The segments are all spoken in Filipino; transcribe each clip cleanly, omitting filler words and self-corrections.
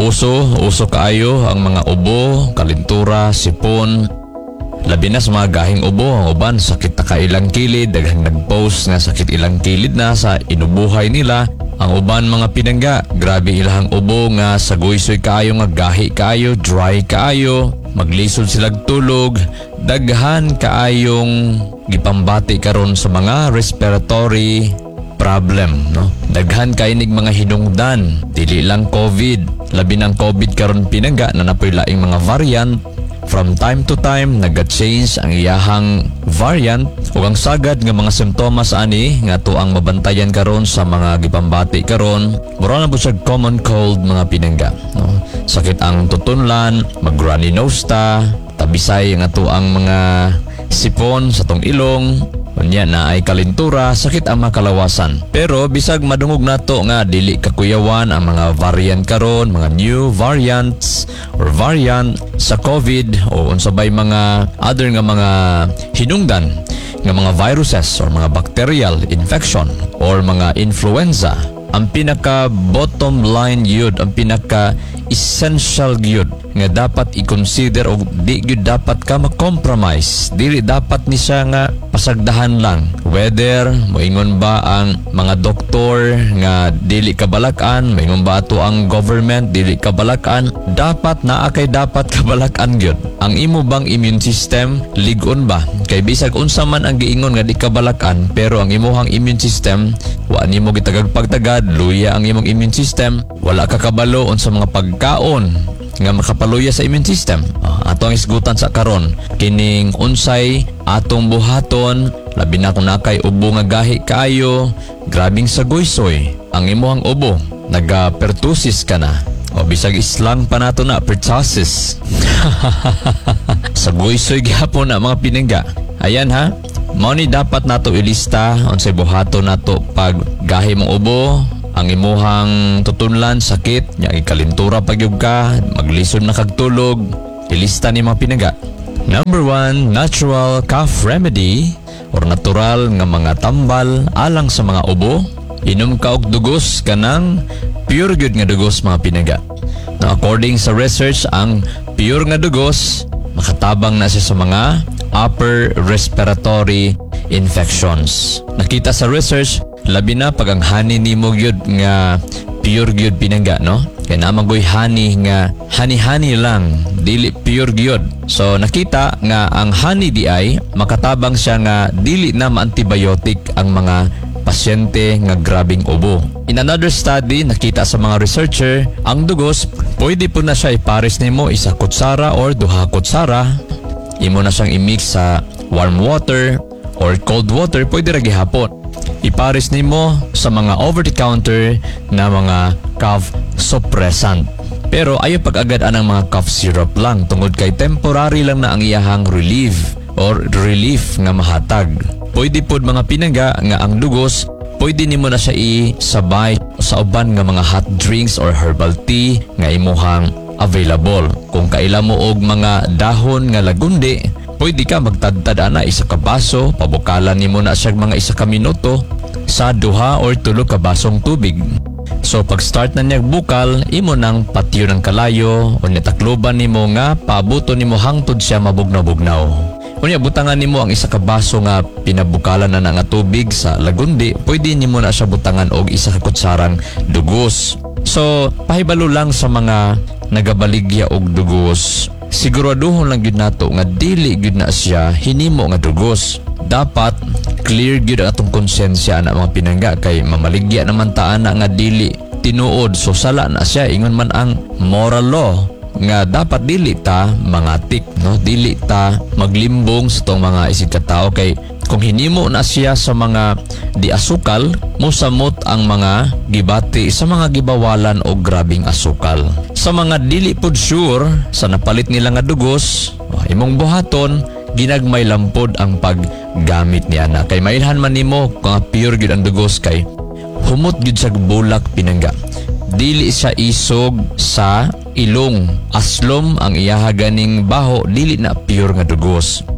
uso kaayo ang mga ubo, kalintura, sipon. Labi na sa mga gahing ubo, ang uban sakit na kailang kilid, daghang nag-post nga sakit ilang kilid na sa inubuhay nila. Ang uban mga pinangga, grabe ilahang ubo nga sagoy-soy kaayo nga gahi kaayo, dry kaayo, maglisod silag tulog, daghan kaayong gipambati karon sa mga respiratory problem, no? Daghan kainig mga hinungdan, dili lang COVID, labi ng COVID karon pinangga na napoy laing mga variant. From time to time, nag-change ang iyahang variant ug ang sagad nga mga simptomas ani nga tuang mabantayan karon sa mga gipambati karon. Mura na po siya common cold mga pinangga, no? Sakit ang tutunlan, mag-runny nose ta, tabisay nga tuang mga sipon sa tong ilong, unya na ay kalintura, sakit ang makalawasan. Pero bisag madungog nato nga dili kakuyawan ang mga variant karon, mga new variants or variant sa COVID o unsabay mga other nga mga hinungdan nga mga viruses or mga bacterial infection or mga influenza. Ang pinaka bottom line yun, ang pinaka essential yun nga dapat i-consider o di yun dapat ka ma-compromise. Dili dapat ni siya nga pasagdahan lang. Whether moingon ba ang mga doktor nga dili kabalakan, moingon ba ato ang government dili kabalakan, dapat naa kay dapat kabalakan yun. Ang imo bang immune system ligon ba? Kay bisag unsa man ang giingon nga di kabalakan, pero ang imuhang immune system wa nimo gitagag-pagtagad, luya ang imong immune system, wala ka kabalo unsa mga pagkaon nga makapaluya sa immune system. Ato ang isgutan sa karon, kining unsay atong buhaton, labi na kung nakay ubo nga gahi kayo, grabing sagoysoy ang imuhang ubo, naga-pertussis ka na, o bisag islang pa nato na pertussis. Sagoysoy gyapon na mga piningga. Ayan ha, mao ni dapat nato ilista unsay buhaton nato pag gahi mong ubo, ang imuhang tutunlan sakit, nya ikalintura pagyug ka, maglisod na kagtulog, ilista ni mga pinangga. Number 1, natural cough remedy or natural nga mga tambal alang sa mga ubo. Inom ka og dugos kanang pure good nga dugos mga pinangga. Now, according sa research, ang pure nga dugos makatabang na siya sa mga upper respiratory infections. Nakita sa research, labi na pag ang honey nimo gyud nga pure gyud pinangga, no? Kaya naman goy honey nga honey lang, dili pure gyud. So nakita nga ang honey di ay makatabang siya nga dili na ma-antibiotic ang mga pasyente nga grabing ubo. In another study, nakita sa mga researcher, ang dugos pwede po na siya ipares nimo isa kutsara or duha kutsara. Imo na siyang i-mix sa warm water or cold water, pwede ra gihapon. Ipares nimo sa mga over-the-counter na mga cough suppressant. Pero ayo pag-agad anang mga cough syrup lang tungod kay temporary lang na ang iyahang relief nga mahatag. Pwede pod mga pinangga nga ang dugos pwede nimo na siya isabay sa uban nga mga hot drinks or herbal tea nga imuhang available. Kung kaila mo og mga dahon nga lagundi, pwede ka magtadtad ana isa ka baso, pabukalan nimo na siya mga isa ka minuto sa duha or tulo ka basong tubig. So pag start na niya bukal, imo nang patiyo ng kalayo o nitakloban nimo nga paabuto nimo hangtod siya mabugnaw-bugnaw. Unya butangan nimo ang isa ka baso nga pinabukalan na nga tubig sa lagundi, pwede nimo na siya butangan og isa ka kutsarang dugos. So pahibalo lang sa mga nagabaligya og dugos, siguraduhon lang gyud nato nga dili gyud na siya hinimo nga dugos. Dapat clear gyud atong konsensya na mga pinangga kay mamaligya naman ta ana nga dili tinuod. So sala na siya, ingon man ang moral law nga dapat dili ta mangatik, no? Dili ta maglimbong sa tong mga isig ka tao kay kung hinimo na siya sa mga di asukal, mosamot ang mga gibati sa mga gibawalan o grabing asukal. Sa mga dili pod sure sa napalit nila nga dugos, imong buhaton ginagmay lampod ang paggamit niya na kay mailhan man nimo kung pure gyud ang dugos kay humot gyud sa bulak pinangga. Dili siya isog sa ilong, aslom ang iyaha ganing baho, dili na pure nga dugos.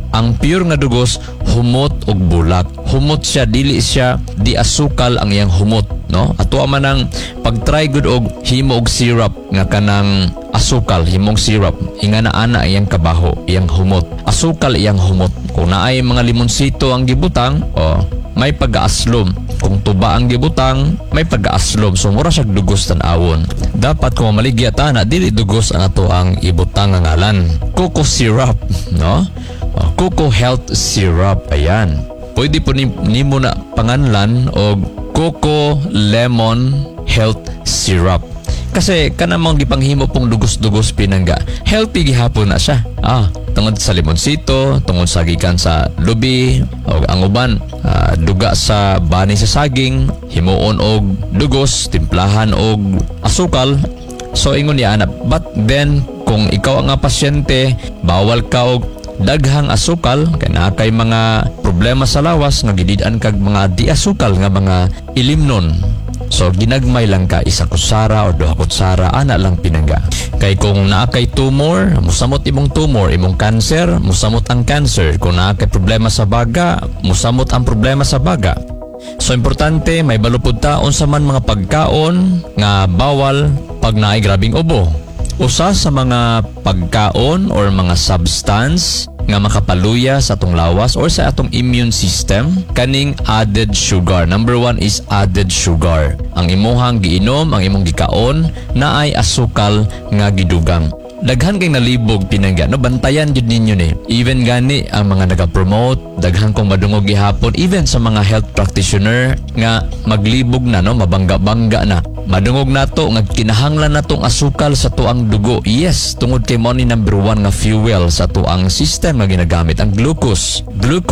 Ang pure nga dugos humot ug bulak. Humot siya, dili siya di asukal ang iyang humot, no? Ato man ang pag-try gud og himo og syrup nga kanang asukal, himong syrup, inga na ana iyang kabaho, iyang humot. Asukal iyang humot. Kung naay mga limonsito ang gibutang, may pag-aaslom. Kung tuba ang gibutang, may pag-aaslom. So mura siya dugos tan-awon. Dapat kung maligya ta na dili dugos ang ato ang ibutang nga ngalan. Cocoa syrup, no? Cocoa health syrup, ayan. Pwede po nimo na panganlan og cocoa lemon health syrup. Kasi kanamang gipanghimo pong dugos-dugos pinangga. Healthy gihapon na siya. Tungod sa limonsito, tungod sa gikan sa lubi, o ang uban duga sa bani sa saging, himuon og dugos, timplahan og asukal. So ingon niya ana, but then kung ikaw ang pasyente, bawal ka og daghang asukal kay naa kay mga problema sa lawas nga gidid-an kag mga di asukal nga mga ilimnon. So ginagmay lang ka isa kutsara o 2 kutsara ana lang pinangga. Kay kung naa kay tumor, musamot imong tumor, imong cancer, musamot ang cancer. Kung naa kay problema sa baga, musamot ang problema sa baga. So importante may balupod ta unsa man mga pagkaon nga bawal pag naay grabing ubo. Usa sa mga pagkaon or mga substance nga makapaluya sa atong lawas or sa atong immune system kaning added sugar. Number 1 is added sugar. Ang imuhang giinom, ang imong gikaon naay asukal nga gidugang. Daghan kay nalibog pinangga, no, bantayan jud ninyo ni. Even gani ang mga nagapromote, daghan kong madungog gihapon even sa mga health practitioner nga maglibog na, no, mabangga-bangga na. Madungog nato nga kinahanglan natong asukal sa tuang dugo. Yes, tungod kay mo ni number 1 nga fuel sa tuang system nga ginagamit, ang glucose.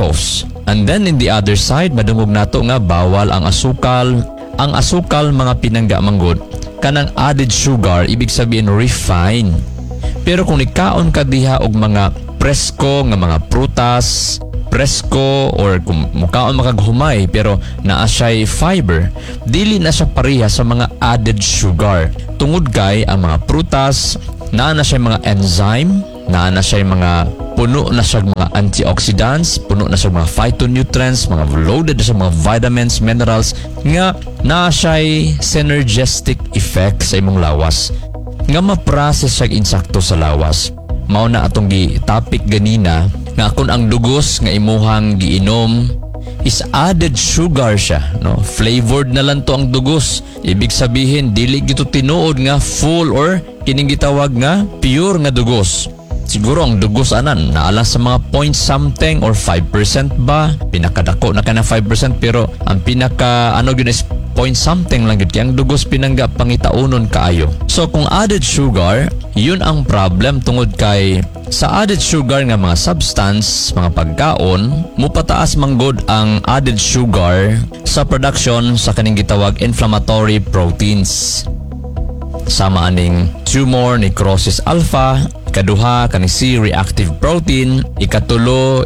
And then in the other side, madungog nato nga bawal ang asukal. Ang asukal mga pinangga manggod, kanang added sugar, ibig sabihin refine. Pero kung ikaon ka diha og mga presko nga mga prutas, presko or kung mukaon makaghumay pero naa siya'y fiber, dili na siya pareha sa mga added sugar. Tungod kay ang mga prutas, naa na siya mga enzyme, naa na siya mga puno na siya mga antioxidants, puno na siya mga phytonutrients, mga loaded na siya mga vitamins, minerals, nga naa siya'y synergistic effect sa imong lawas. Nga ma-process siya insakto sa lawas. Mao na atong gi-topic ganina nga kung ang dugos nga imuhang giinom is added sugar siya, no? Flavored na lang to ang dugos. Ibig sabihin dili gito tinuod nga full or kining gitawag nga pure nga dugos. Siguro ang dugos anan naala sa mga point something or 5% ba, pinakadako na kana 5%, pero ang pinaka yun is point something lang gid kay ang dugos pinangga pangitaunon kaayo. So kung added sugar, yun ang problem tungod kay sa added sugar nga mga substance, mga pagkaon, mupataas manggod ang added sugar sa production sa kaning gitawag inflammatory proteins. Sama aning tumor necrosis alpha, ikaduha kaning C-reactive protein, ikatulo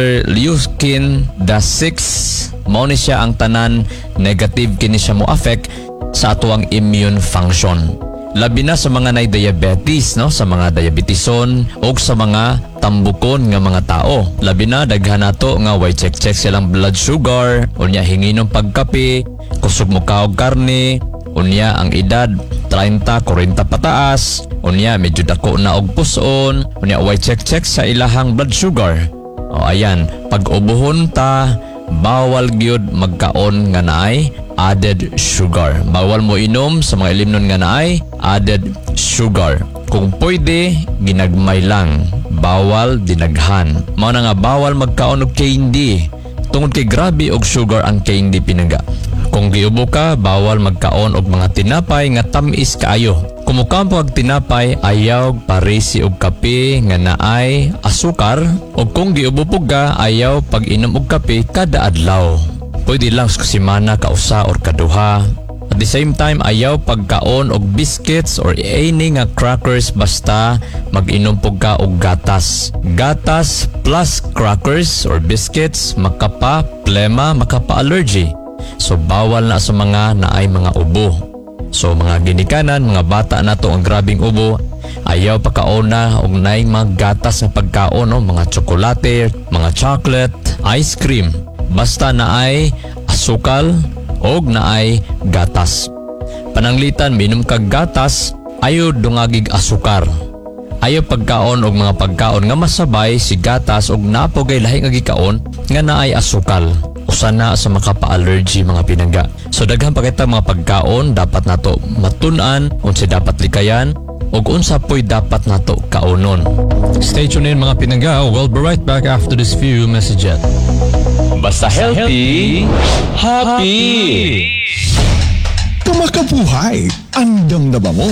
interleukin -6. Mao ni siya ang tanan negative kini siya mo affect sa atuang immune function. Labi na sa mga nay diabetes, no, sa mga diabetison o sa mga tambukon nga mga tao. Labi na daghan nato nga way check silang blood sugar, unya hinginom pagkape, kusog mo kaog karne, unya ang edad 30, 40 pataas, unya medyo dako na og puson, unya way check sa ilahang blood sugar. O ayan, pag ubuhon ta, bawal gyud magkaon nga naay added sugar. Bawal mo inom sa mga ilimnon nga naay added sugar. Kung pwede, ginagmay lang. Bawal dinaghan. Mao na nga bawal magkaon og candy. Tungod kay grabe og sugar ang candy pinangga. Kung giubo ka, bawal magkaon og mga tinapay nga tamis kaayo. Kung mukampo og tinapay, ayaw parisi og kape nga naay asukar, o kung giubo ka, ayaw pag-inom og kape kada adlaw. Pwede lang sa semana kausa or kaduha. At the same time, ayaw pagkaon og biscuits or any nga crackers basta mag-inom po ka og gatas. Gatas plus crackers or biscuits makapa-plema, makapa-allergy. So bawal na sa mga naay mga ubo. So mga ginikanan, mga bata nato ang grabing ubo, ayaw pagkaona og naing mga gatas nga pagkaon, no? Mga tsokolate, mga chocolate, ice cream, basta na ay asukal og na ay gatas. Pananglitan, minom kag gatas, ayaw dungagig asukar. Ayaw pagkaon og mga pagkaon nga masabay si gatas og napogay lahi nga gikaon nga naay asukal. Usa na sa makapa-allergy mga pinangga. So daghan pa kita mga pagkaon dapat nato matun-an, unsa dapat likayan ug unsa poy dapat nato kaunon. Stay tuned in mga pinangga. We'll be right back after this few messages. Basta healthy, happy. Kumakabuhay, andam na ba mo?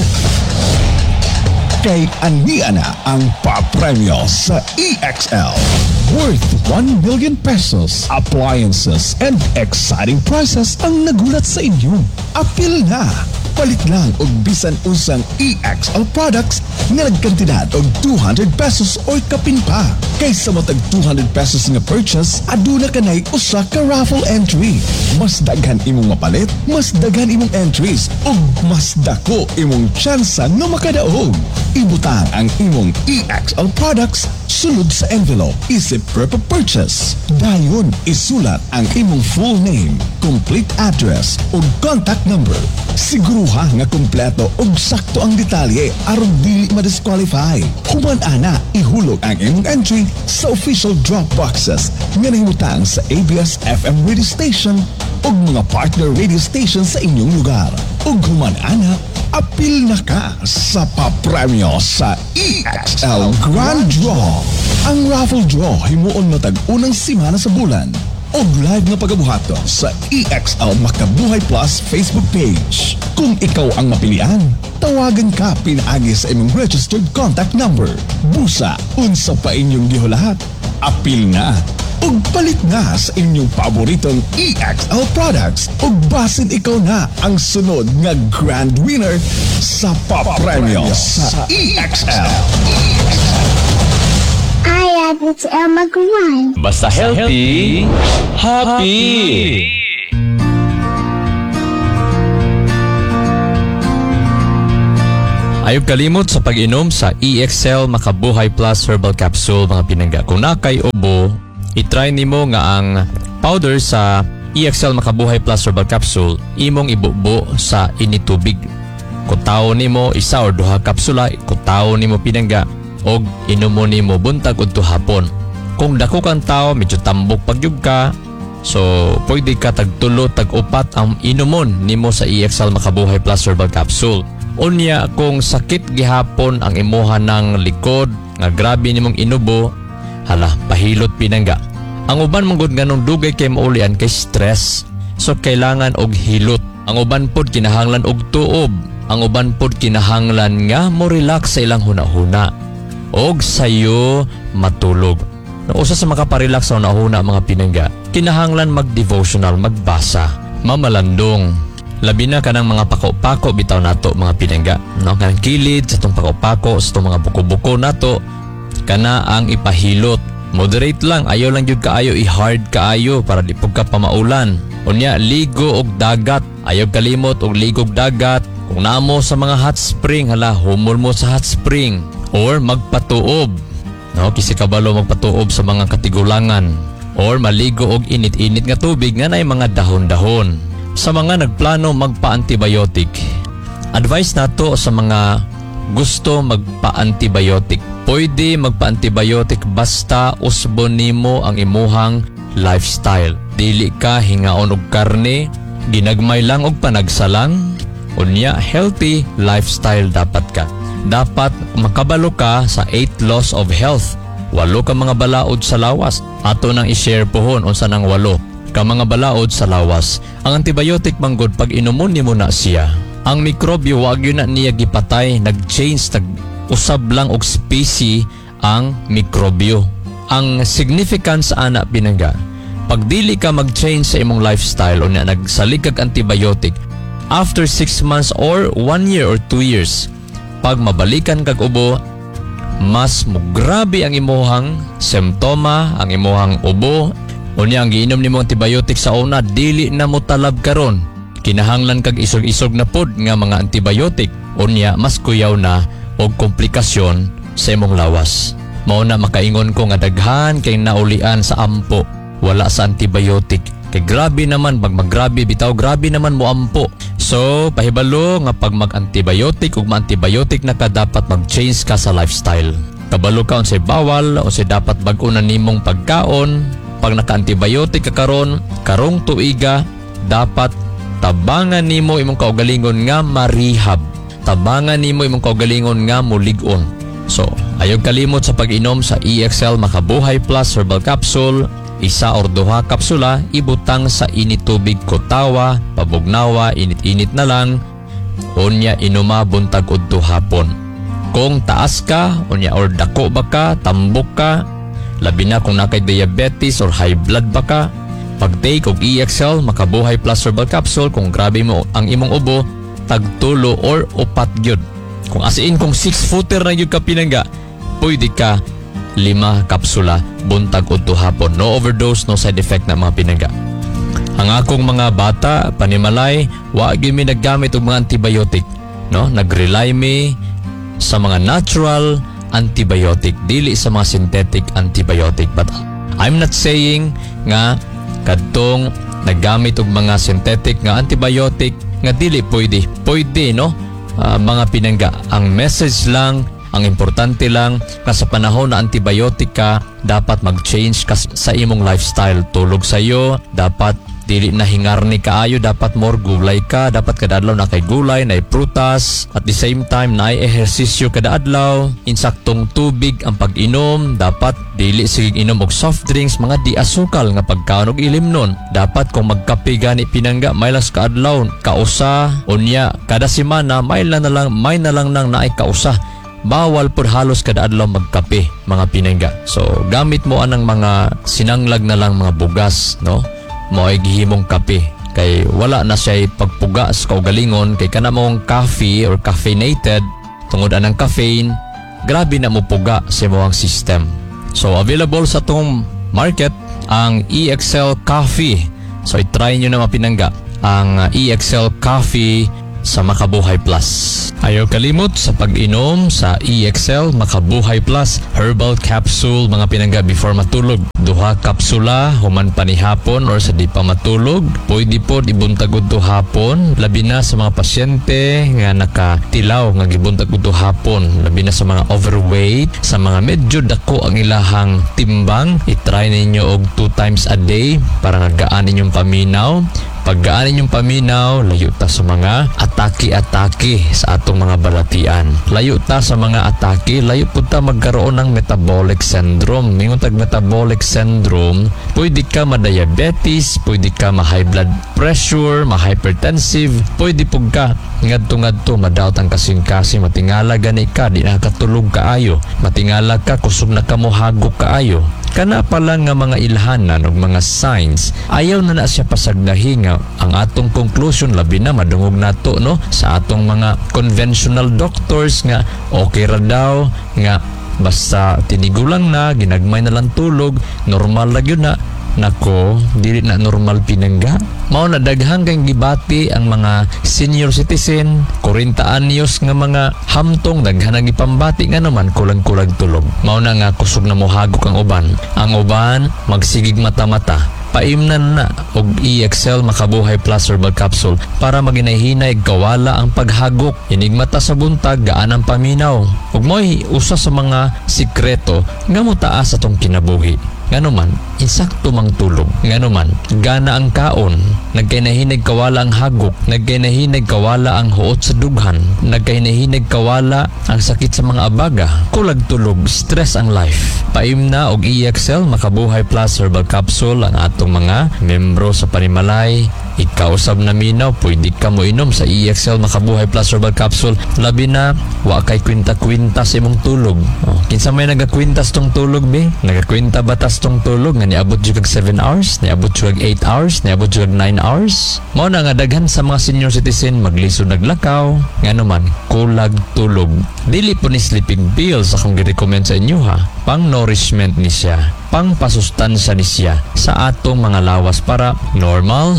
Kay ania na ang papremyo sa EXL. Worth 1 million pesos, appliances, and exciting prizes ang nagulat sa inyo. Apil na! Palit lang og bisan usang EXL products nga nagkantidad og 200 pesos or kapin pa. Kaysa matag 200 pesos nga purchase, aduna ka na'y usa ka raffle entry. Mas daghan imong mapalit, mas daghan imong entries, ug mas dako imong tsansa nga makadaog. Ibutang ang imong EXL products sulod sa envelope, isip per purchase. Dayon, isulat ang imong full name, complete address, ug contact number. Siguruha nga kompleto ug sakto ang detalye aron dili ma-disqualify. Human ana, ihulog ang imong entry sa official drop boxes nga nahimutang sa ABS-FM radio station ug mga partner radio station sa inyong lugar. Ug human ana, apil na ka sa papremyo sa EXL Grand Draw. Ang raffle draw himuon matag unang simana sa bulan. Og live nga pagabuhato sa EXL Makabuhay Plus Facebook page. Kung ikaw ang mapilian, tawagan ka pinaagi sa imong registered contact number. Busa, unsa pa inyong gihulahat? Apil na! Ug palit na sa inyong paboritong EXL products ug basin ikaw na ang sunod nga grand winner sa papremyo sa EXL. Hi, it's Elma Guan. Basta healthy, happy. Ayog kalimot sa pag-inom sa EXL Makabuhay Plus Herbal Capsule mga pinangga. Kung nakay ubo, itry nimo nga ang powder sa EXL Makabuhay Plus Herbal Capsule imong ibubo sa initubig. Kutaw nimo isa or duha kapsula, kutaw nimo pinangga og inumo nimo buntag udto hapon. Kung dako kang tao, medyo tambok pagyug ka, so pwede ka tagtulo tag-upat ang inumon nimo sa EXL Makabuhay Plus Herbal Capsule. Unya kung sakit gihapon ang imuha ng likod nga grabe nimong inubo, hala pahilot pinangga. Ang uban manggod nganong dugay kay maulian kay stress, so kailangan og hilot. Ang uban pod kinahanglan og tuob. Ang uban pod kinahanglan nga mo relax sa ilang hunahuna og sayo matulog. Nausa sa makaparelax sa hunahuna mga pinangga, kinahanglan mag-devotional, magbasa, mamalandong. Labi na kanang mga pako-pako bitaw nato mga pinangga, no? Kanang kilid sa itong pako-pako, sa itong mga buko-buko nato, kana ang ipahilot. Moderate lang, ayaw lang yun kaayo, i-hard kaayo para di pagka pamaulan. Unya, ligo og dagat, ayaw kalimot og ligo og dagat. Kung namo sa mga hot spring, hala, humol mo sa hot spring. Or magpatuob, no? Kisi kabalo magpatuob sa mga katigulangan. Or maligo og init-init nga tubig nga nay mga dahon-dahon. Sa mga nagplano magpa-antibiotic, advice nato sa mga gusto magpa-antibiotic. Pwede magpa-antibiotic basta usbon nimo ang imuhang lifestyle. Dili ka hingaon og karne, ginagmay lang og panagsalang. Unya, healthy lifestyle dapat ka. Dapat makabalo ka sa 8 laws of health. 8 ka mga balaod sa lawas. Ato nang i-share pohon unsa nang 8 ka mga balaod sa lawas. Ang antibiotic manggod pag inumon nimo na siya, ang mikrobyo wag yun na niya gipatay, nag-change, usab lang og species ang mikrobyo. Ang significance ana pinangga, pag dili ka mag-change sa imong lifestyle o na nagsalig kag antibiotic, after 6 months or 1 year or 2 years, pag mabalikan kag ubo, mas mugrabe ang imuhang simptoma, ang imuhang ubo. Unya ang giinom nimo antibiotic sa una, dili na mo talab karon. kinahanglan kag isog-isog na pod nga mga antibiotic unya mas kuyaw na og komplikasyon sa imong lawas. Mao na makaingon ko nga daghan kay naulian sa ampo wala sa antibiotic. Kay grabe naman pag maggrabe bitaw grabe naman mo ampo. So pahibalo nga pag mag-antibiotic ug ma-antibiotic na ka dapat mag-change ka sa lifestyle. Kabalo ka unsay bawal unsay dapat bag-o na nimong pagkaon. Pag naka-antibiotic ka karong tuiga dapat tabangan nimo imong kaugalingon nga marehab. Tabangan nimo imong kaugalingon nga mulig-on. So ayog kalimot sa pag-inom sa EXL Makabuhay Plus Herbal Capsule. Isa or duha kapsula ibutang sa init tubig kutawa, pabugnawa, init-init na lang. Unya inuma buntag udto hapon. Kung taas ka, unya or dako ba ka, tambok ka, labi na kung nakay diabetes or high blood ba ka, pag-take og EXL Makabuhay Plus Herbal Capsule kung grabe mo ang imong ubo, tagtulo or upat gyud. Kung asiin kung 6-footer na gyud ka pinangga, pwede ka 5 kapsula buntag udto hapon. No overdose, no side effect na mga pinangga. Ang akong mga bata panimalay wa gyud mi naggamit og mga antibiotic, no? Nag-rely mi sa mga natural antibiotic dili sa mga synthetic antibiotic. But I'm not saying nga kadtong naggamit og mga synthetic nga antibiotic nga dili pwede no? Mga pinangga, ang message lang, ang importante lang na sa panahon na antibiotic ka, dapat mag-change ka sa imong lifestyle. Tulog sayo, dapat dili na hingarni kaayo, dapat more gulay ka, dapat kada adlaw na kay gulay, na prutas, at the same time na ehersisyo kada adlaw, insaktong tubig ang pag-inom, dapat dili sige inom og soft drinks, mga di asukal nga pagkaon og ilim nun. Dapat kung magkape gani pinangga, may las ka adlaw, kausa, unya, kada semana, may na lang nang naay kausa. Bawal pod halos kada adlaw magkape mga pinangga. So gamit mo anang mga sinanglag na lang mga bugas, no? Mo ay gihimong kape kay wala na siya pagpuga sa kaugalingon kay kana mong coffee or caffeinated tungod anang caffeine grabe na mo puga sa imong system. So available sa tong market ang EXL Coffee. So i-try nyo na mapinangga ang EXL Coffee sa Makabuhay Plus. Ayaw kalimot sa pag-inom sa EXL Makabuhay Plus Herbal Capsule mga pinangga before matulog. Duha kapsula human pa ni hapon or sa di pa matulog. Pwede po ibuntag udto hapon, labi na sa mga pasyente nga nakatilaw nga gibuntag udto hapon, labi na sa mga overweight, sa mga medyo dako ang ilahang timbang. I-try ninyo og 2 times a day para nagaan ninyong paminaw. Paggaan ninyong paminaw, layo ta sa mga atake-atake sa atong mga balatian. Layo ta sa mga atake, layo po ta magkaroon ng metabolic syndrome. Mingon tag metabolic syndrome, pwede ka ma-diabetes, pwede ka ma-high blood pressure, ma-hypertensive, pwede po ka ngadto-ngadto madawt ang kasing-kasing, matingala gani ka, di nakatulog kaayo, matingala ka, kusog na ka mo hagok kaayo. Kana pa lang nga mga ilhanan o mga signs, ayaw na siya pasagdahi nga ang atong conclusion, labi na madungog nato no sa atong mga conventional doctors nga okay ra daw nga basta tinigulang na, ginagmay na lang tulog, normal lang yun na. Nako, dili na normal pinangga. Mao na daghang kang gibati ang mga senior citizen, 40 anyos nga mga hamtong daghan ang ipambati nga naman kulang-kulang tulog. Mao na nga kusog na mohagok ang uban. Ang uban magsigig mata-mata. Paimnan na og EXL Makabuhay Plus Herbal Capsule para maginahinay kawala ang paghagok. Inigmata sa buntag gaan ang paminaw. Ug mo'y usa sa mga sikreto nga motaas atong kinabuhi. Nganuman, insakto mang tulog. Nganuman, gana ang kaon. Nagkainahinig kawala ang hagok. Nagkainahinig kawala ang huot sa dughan. Nagkainahinig kawala ang sakit sa mga abaga. Kulag tulog, stress ang life. Paimna og EXL Makabuhay Plus Herbal Capsule ang atong mga membro sa panimalay. Ikausab na minaw, pwede ka mo inom sa EXL Makabuhay Plus Herbal Capsule. Labi na, wa kay kwinta-kwinta sa imong tulog. Kinsa may nagakwintas tong tulog be? Nagakwinta batas tong tulog nga niabot jud kag 7 hours, niabot jud kag 8 hours, niabot jud kag 9 hours. Mao na nga daghan sa mga senior citizen maglisod naglakaw, nganuman kulag tulog. Dili po ni sleeping pills akong gi-recommend sa inyo ha. Pang nourishment ni siya, pang pasustansya ni siya sa atong mga lawas para normal, healthy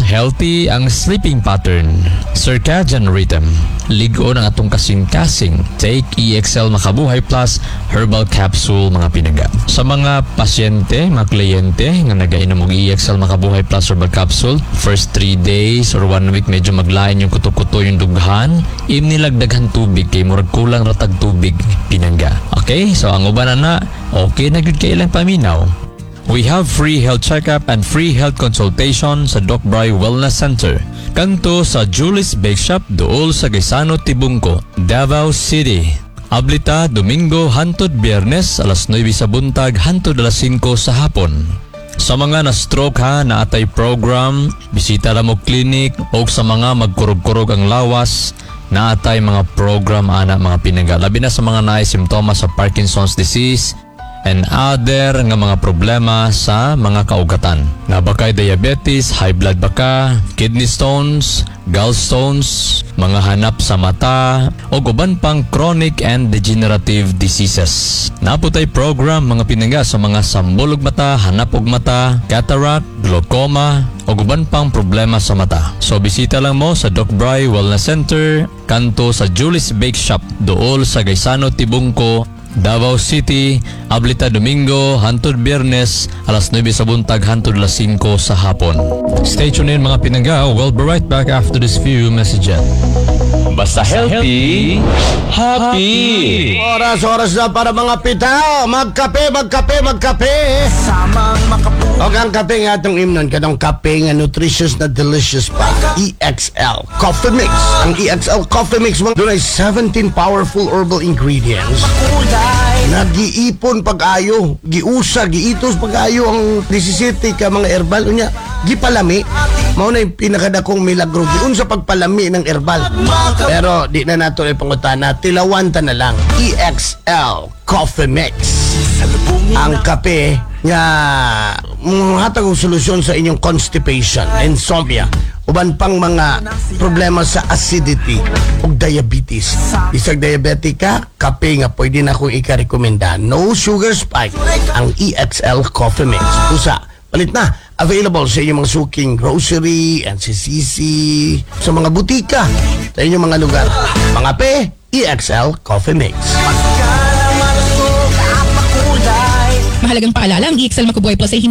healthy ang sleeping pattern, circadian rhythm, ligo ng atong kasing-kasing. Take EXL Makabuhay Plus Herbal Capsule mga pinangga. Sa mga pasyente, mga kliyente nga nagainom og EXL Makabuhay Plus Herbal Capsule, first 3 days or 1 week medyo maglain yung kuto-kuto yung dughan, nilagdaghan tubig kay murag kulang ratag tubig pinangga. Okay, so ang uban na okay na gud kay ilang paminaw. We have free health checkup and free health consultation sa Doc Bry Wellness Center. Kanto sa Julie's Bake Shop duol sa Gaisano, Tibungco, Davao City. Ablita Domingo hantod Biyernes alas 9 sa buntag hantod alas 5 sa hapon. Sa mga na-stroke ha, naatay program, bisita lang mo clinic, o sa mga magkurog-kurog ang lawas, naatay mga program ana mga pinangga. Labi na sa mga naay simptomas sa Parkinson's disease, and other nga mga problema sa mga kaugatan. Na bakay diabetes, high blood baka, kidney stones, gallstones, mga hanap sa mata, o uban pang chronic and degenerative diseases. Naputay program mga pinangga sa mga sambulog mata, hanap og mata, cataract, glaucoma, o uban pang problema sa mata. So bisita lang mo sa Doc Bry Wellness Center, kanto sa Julie's Bake Shop, dool sa Gaisano, Tibungco, Davao City, Ablita Domingo, hantod Biyernes, alas 9 sa buntag, hantod alas 5 sa hapon. Stay tuned in mga pinangga. We'll be right back after this few messages. Basta healthy, happy! Oras na para mga pita. Magkape. O ang kape nga itong imnon, kanong kape nga nutritious na delicious pa. EXL Coffee Mix. Ang EXL Coffee Mix, doon ay 17 powerful herbal ingredients. Nag-iipon pag-ayo, giitos pag-ayo ang 17 ka mga herbal. Unya, gipalami. Mao na yung pinakadakong milagro. Giun sa pagpalami ng herbal. Pero di na nato ay pangutana, tilawanta na lang. EXL Coffee Mix. Ang kape nga hatag og solusyon sa inyong constipation, insomnia, uban pang mga problema sa acidity ug diabetes. Isag diabetic ka, kape nga pwede na akong ika-rekomenda. No sugar spike ang EXL Coffee Mix. Usa, palit na. Available sa inyong mga suking grocery, NCCC, sa mga butika, sa inyong mga lugar. Mga pe, EXL Coffee Mix. Mahalagang paalala, ang EXL Makabuhay Plus ay